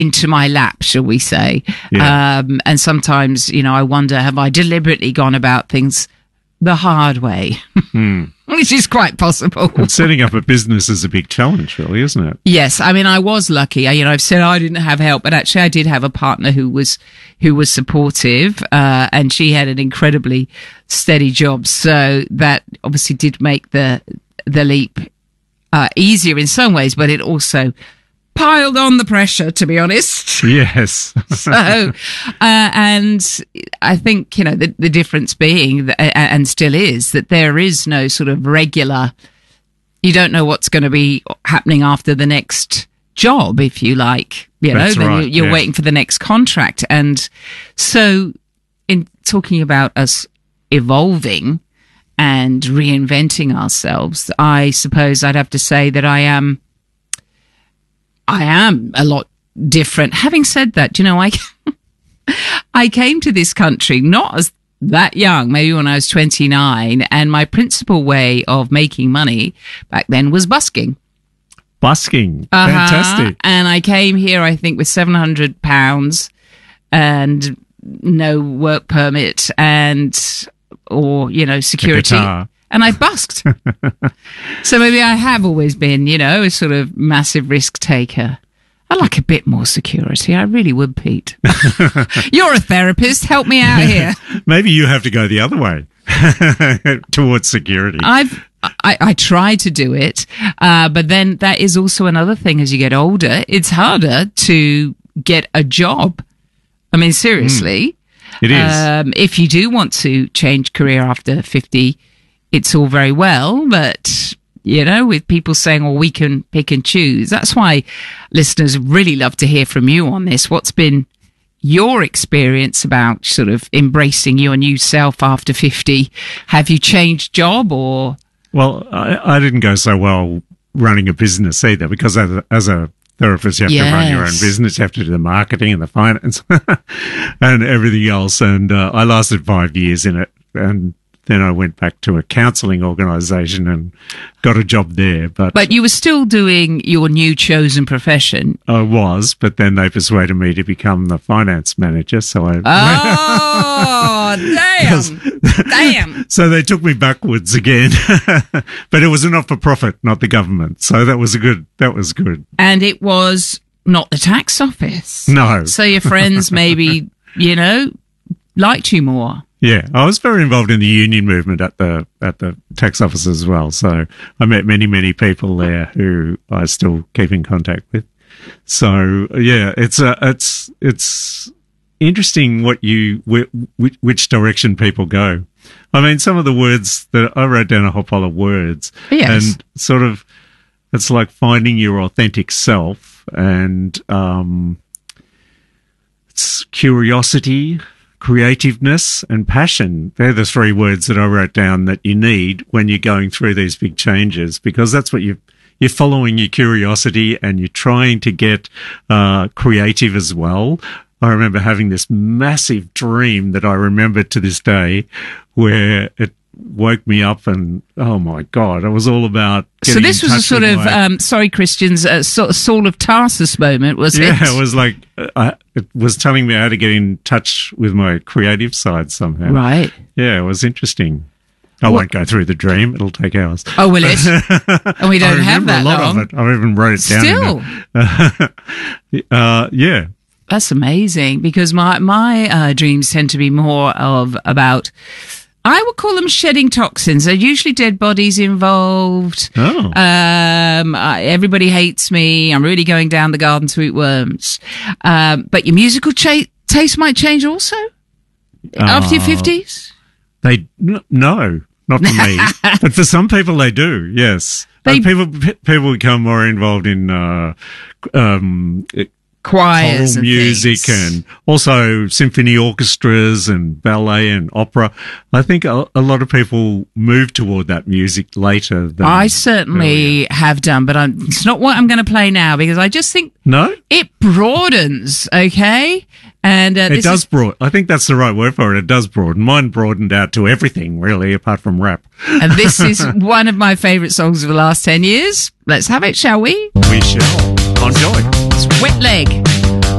into my lap, shall we say. Yeah. And sometimes, I wonder, have I deliberately gone about things the hard way? Which is quite possible. And setting up a business is a big challenge, really, isn't it? Yes. I mean, I was lucky. I've said I didn't have help, but actually I did have a partner who was supportive, and she had an incredibly steady job. So that obviously did make the leap easier in some ways, but it also piled on the pressure, to be honest. Yes. So, and I think, the difference being, and still is, that there is no sort of regular, you don't know what's going to be happening after the next job, if you like, That's then right, you're waiting for the next contract. And so in talking about us evolving and reinventing ourselves, I suppose I'd have to say that I am a lot different. Having said that, I came to this country not as that young, maybe when I was 29, and my principal way of making money back then was busking. Busking. Fantastic. And I came here, I think, with £700 and no work permit or security. And I busked. So maybe I have always been, a sort of massive risk taker. I like a bit more security. I really would, Pete. You're a therapist. Help me out here. Maybe you have to go the other way towards security. I try to do it, but then that is also another thing. As you get older, it's harder to get a job. I mean, seriously. It is. If you do want to change career after 50, it's all very well, but, with people saying, well, we can pick and choose. That's why listeners really love to hear from you on this. What's been your experience about sort of embracing your new self after 50? Have you changed job or? Well, I didn't go so well running a business either, because as a therapist, you have to run your own business. You have to do the marketing and the finance and everything else. And I lasted 5 years in it. And then I went back to a counselling organisation and got a job there. But you were still doing your new chosen profession. I was, but then they persuaded me to become the finance manager. So I. Oh, damn! So they took me backwards again, but it was a not-for-profit, not the government. So that was good. And it was not the tax office. No. So your friends maybe, liked you more. Yeah, I was very involved in the union movement at the tax office as well. So I met many people there who I still keep in contact with. So yeah, it's interesting which direction people go. I mean, some of the words that I wrote down a whole pile of words, and sort of it's like finding your authentic self, and it's curiosity, creativeness and passion. They're the three words that I wrote down that you need when you're going through these big changes, because that's what you're following your curiosity and you're trying to get creative as well. I remember having this massive dream that I remember to this day, where it woke me up and, oh my God, it was all about getting in touch. So this was a sort of, sorry, Christians, sort of Saul of Tarsus moment, was it? Yeah, it was like, it was telling me how to get in touch with my creative side somehow. Right. Yeah, it was interesting. I won't go through the dream. It'll take hours. Oh, will it? And we don't have that long. I remember a lot of it. I even wrote it down. Still? Yeah. That's amazing, because my dreams tend to be more of about, I would call them shedding toxins. There are usually dead bodies involved. Oh. Everybody hates me. I'm really going down the garden to eat worms. But your musical taste might change also after your 50s? No, not for me. But for some people they do, yes. People become more involved in choirs and music things. And also symphony orchestras and ballet and opera. I think a lot of people move toward that music later than I certainly have done, but it's not what I'm going to play now, because I just think it broadens, okay? And it does broaden. I think that's the right word for it. It does broaden. Mine broadened out to everything, really, apart from rap. And this is one of my favourite songs of the last 10 years. Let's have it, shall we? We shall. Enjoy. Wet Leg.